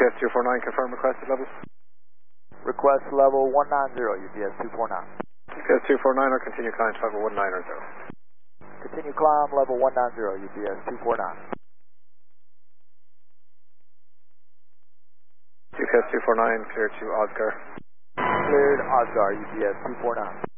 UPS 249, confirm requested level. Request level 190, UPS 249. UPS 249 or continue climb level 190. Continue climb level 190, UPS 249. UPS 249, clear to Oscar. Cleared Oscar, UPS 249.